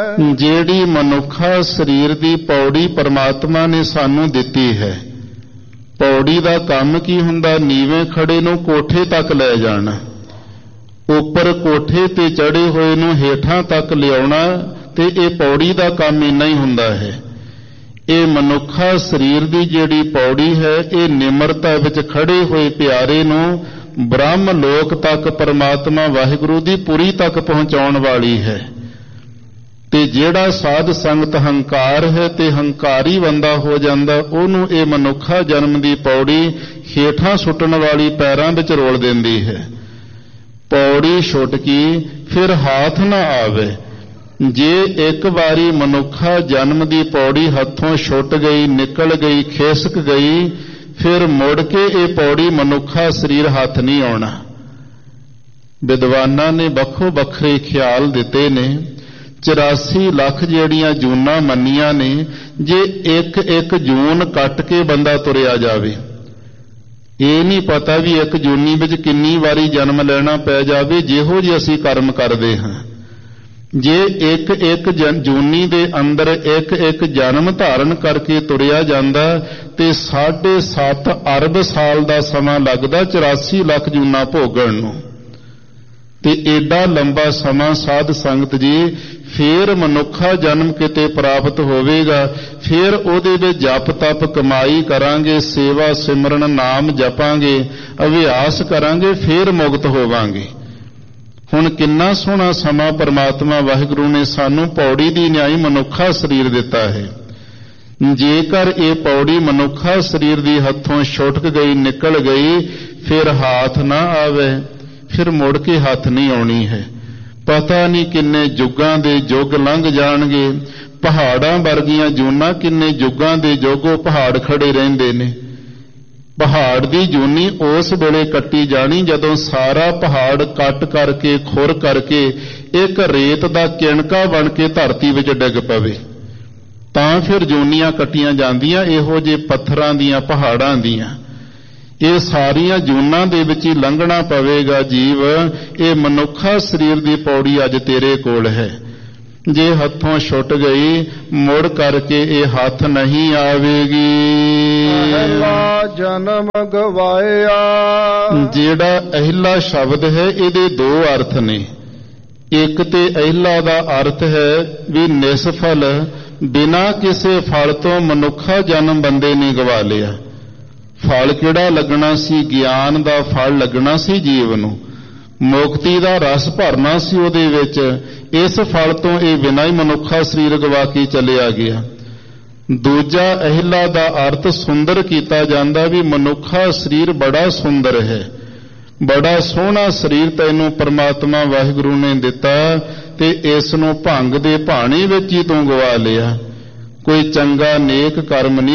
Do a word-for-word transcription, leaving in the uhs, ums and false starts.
ਜਿਹੜੀ ਮਨੁੱਖਾ ਸਰੀਰ ਦੀ ਪੌੜੀ ਪਰਮਾਤਮਾ ਨੇ ਸਾਨੂੰ ਦਿੱਤੀ ਹੈ। ਪੌੜੀ ਦਾ ਕੰਮ ਕੀ ਹੁੰਦਾ? ਨੀਵੇਂ ਖੜੇ ਨੂੰ ਕੋਠੇ ਤੱਕ ਲੈ ਜਾਣਾ, ਉੱਪਰ ਕੋਠੇ ਤੇ ਚੜੇ ਹੋਏ ਨੂੰ ਹੇਠਾਂ ਤੱਕ ਲਿਆਉਣਾ, ਤੇ ਇਹ ਪੌੜੀ ਦਾ ਕੰਮ ਇੰਨਾ ਹੀ ਹੁੰਦਾ ਹੈ। ਇਹ ਮਨੁੱਖਾ ਸਰੀਰ ਦੀ ਜਿਹੜੀ ਪੌੜੀ ਹੈ, ਇਹ ਨਿਮਰਤਾ ਵਿੱਚ ਖੜੇ ਹੋਏ ਪਿਆਰੇ ਨੂੰ ਬ੍ਰਹਮ ਲੋਕ ਤੱਕ, ਪਰਮਾਤਮਾ ਵਾਹਿਗੁਰੂ ਦੀ ਪੁਰੀ ਤੱਕ ਪਹੁੰਚਾਉਣ ਵਾਲੀ ਹੈ। ਤੇ ਜਿਹੜਾ ਸਾਧ ਸੰਗਤ ਹੰਕਾਰ ਹੈ ਤੇ ਹੰਕਾਰੀ ਬੰਦਾ ਹੋ ਜਾਂਦਾ, ਉਹਨੂੰ ਇਹ ਮਨੁੱਖਾ ਜਨਮ ਦੀ ਪੌੜੀ ਹੇਠਾਂ ਸੁੱਟਣ ਵਾਲੀ ਪੈਰਾਂ ਵਿੱਚ ਰੋਲ ਦਿੰਦੀ ਹੈ। ਪੌੜੀ ਛੁੱਟ ਗਈ ਫਿਰ ਹਾਥ ਨਾ ਆਵੇ। ਜੇ ਇੱਕ ਵਾਰੀ ਮਨੁੱਖਾ ਜਨਮ ਦੀ ਪੌੜੀ ਹੱਥੋਂ ਛੁੱਟ ਗਈ, ਨਿਕਲ ਗਈ, ਖਿਸਕ ਗਈ, ਫਿਰ ਮੁੜ ਕੇ ਇਹ ਪੌੜੀ ਮਨੁੱਖਾ ਸਰੀਰ ਹੱਥ ਨਹੀਂ ਆਉਣਾ। ਵਿਦਵਾਨਾਂ ਨੇ ਵੱਖੋ ਵੱਖਰੇ ਖਿਆਲ ਦਿੱਤੇ ਨੇ। ਚੁਰਾਸੀ ਲੱਖ ਜਿਹੜੀਆਂ ਜੂਨਾਂ ਮੰਨੀਆਂ ਨੇ, ਜੇ ਇੱਕ ਇੱਕ ਜੂਨ ਕੱਟ ਕੇ ਬੰਦਾ ਤੁਰਿਆ ਜਾਵੇ, ਇਹ ਨਹੀਂ ਪਤਾ ਵੀ ਇੱਕ ਜੂਨੀ ਵਿੱਚ ਕਿੰਨੀ ਵਾਰੀ ਜਨਮ ਲੈਣਾ ਪੈ ਜਾਵੇ, ਜਿਹੋ ਜਿਹੇ ਅਸੀਂ ਕਰਮ ਕਰਦੇ ਹਾਂ। ਜੇ ਇੱਕ ਇੱਕ ਜੂਨੀ ਦੇ ਅੰਦਰ ਇੱਕ ਇੱਕ ਜਨਮ ਧਾਰਨ ਕਰਕੇ ਤੁਰਿਆ ਜਾਂਦਾ ਤੇ ਸਾਢੇ ਸੱਤ ਅਰਬ ਸਾਲ ਦਾ ਸਮਾਂ ਲੱਗਦਾ ਚੁਰਾਸੀ ਲੱਖ ਜੂਨਾਂ ਭੋਗਣ ਨੂੰ। ਤੇ ਏਡਾ ਲੰਬਾ ਸਮਾਂ ਸਾਧ ਸੰਗਤ ਜੀ, ਫੇਰ ਮਨੁੱਖਾ ਜਨਮ ਕਿਤੇ ਪ੍ਰਾਪਤ ਹੋਵੇਗਾ। ਫੇਰ ਉਹਦੇ ਵਿੱਚ ਜਪ ਤਪ ਕਮਾਈ ਕਰਾਂਗੇ, ਸੇਵਾ ਸਿਮਰਨ ਨਾਮ ਜਪਾਂਗੇ, ਅਭਿਆਸ ਕਰਾਂਗੇ, ਫੇਰ ਮੁਕਤ ਹੋਵਾਂਗੇ। ਹੁਣ ਕਿੰਨਾ ਸੋਹਣਾ ਸਮਾਂ ਪਰਮਾਤਮਾ ਵਾਹਿਗੁਰੂ ਨੇ ਸਾਨੂੰ ਪੌੜੀ ਦੀ ਨਿਆਈ ਮਨੁੱਖਾ ਸਰੀਰ ਦਿੱਤਾ ਹੈ। ਜੇਕਰ ਇਹ ਪੌੜੀ ਮਨੁੱਖਾ ਸਰੀਰ ਦੀ ਹੱਥੋਂ ਛੁੱਟ ਗਈ, ਨਿਕਲ ਗਈ, ਫਿਰ ਹਾਥ ਨਾ ਆਵੇ, ਫਿਰ ਮੁੜ ਕੇ ਹੱਥ ਨਹੀਂ ਆਉਣੀ ਹੈ। ਪਤਾ ਨਹੀਂ ਕਿੰਨੇ ਯੁੱਗਾਂ ਦੇ ਯੁੱਗ ਲੰਘ ਜਾਣਗੇ। ਪਹਾੜਾਂ ਵਰਗੀਆਂ ਜੂਨਾਂ ਕਿੰਨੇ ਯੁੱਗਾਂ ਦੇ ਯੁੱਗੋਂ ਪਹਾੜ ਖੜੇ ਰਹਿੰਦੇ ਨੇ। ਪਹਾੜ ਦੀ ਜੂਨੀ ਉਸ ਵੇਲੇ ਕੱਟੀ ਜਾਣੀ ਜਦੋਂ ਸਾਰਾ ਪਹਾੜ ਕੱਟ ਕਰਕੇ, ਖੁਰ ਕਰਕੇ ਇੱਕ ਰੇਤ ਦਾ ਕਿਣਕਾ ਬਣ ਕੇ ਧਰਤੀ ਵਿੱਚ ਡਿੱਗ ਪਵੇ, ਤਾਂ ਫਿਰ ਜੂਨੀਆਂ ਕੱਟੀਆਂ ਜਾਂਦੀਆਂ। ਇਹੋ ਜਿਹੇ ਪੱਥਰਾਂ ਦੀਆਂ, ਪਹਾੜਾਂ ਦੀਆਂ, ਇਹ ਸਾਰੀਆਂ ਜੂਨਾਂ ਦੇ ਵਿੱਚ ਹੀ ਲੰਘਣਾ ਪਵੇਗਾ ਜੀਵ। ਇਹ ਮਨੁੱਖਾ ਸਰੀਰ ਦੀ ਪੌੜੀ ਅੱਜ ਤੇਰੇ ਕੋਲ ਹੈ। ਜੇ ਹੱਥੋਂ ਛੁੱਟ ਗਈ, ਮੁੜ ਕਰਕੇ ਇਹ ਹੱਥ ਨਹੀਂ ਆਵੇਗੀ। ਅਹਿਲਾ ਜਨਮ ਗਵਾਇਆ। ਜਿਹੜਾ ਅਹਿਲਾ ਸ਼ਬਦ ਹੈ, ਇਹਦੇ ਦੋ ਅਰਥ ਨੇ। ਇੱਕ ਤੇ ਅਹਿਲਾ ਦਾ ਅਰਥ ਹੈ ਵੀ ਨਿਸਫਲ, ਬਿਨਾਂ ਕਿਸੇ ਫਲ ਤੋਂ ਮਨੁੱਖਾ ਜਨਮ ਬੰਦੇ ਨੇ ਗਵਾ ਲਿਆ। ਫਲ ਕਿਹੜਾ ਲੱਗਣਾ ਸੀ? ਗਿਆਨ ਦਾ ਫਲ ਲੱਗਣਾ ਸੀ ਜੀਵ ਨੂੰ, ਮੁਕਤੀ ਦਾ ਰਸ ਭਰਨਾ ਸੀ ਉਹਦੇ ਵਿੱਚ। ਇਸ ਫਲ ਤੋਂ ਇਹ ਬਿਨਾਂ ਹੀ ਮਨੁੱਖਾ ਸਰੀਰ ਗਵਾ ਕੇ ਚਲਿਆ ਗਿਆ। ਦੂਜਾ ਅਹਿਲਾ ਦਾ ਅਰਥ ਸੁੰਦਰ ਕੀਤਾ ਜਾਂਦਾ, ਵੀ ਮਨੁੱਖਾ ਸਰੀਰ ਬੜਾ ਸੁੰਦਰ ਹੈ, ਬੜਾ ਸੋਹਣਾ ਸਰੀਰ ਤੈਨੂੰ ਪਰਮਾਤਮਾ ਵਾਹਿਗੁਰੂ ਨੇ ਦਿੱਤਾ, ਤੇ ਇਸ ਨੂੰ ਭੰਗ ਦੇ ਭਾਣੇ ਵਿੱਚ ਹੀ ਤੂੰ ਗਵਾ ਲਿਆ। ਕੋਈ ਚੰਗਾ ਨੇਕ ਕਰਮ ਨਹੀਂ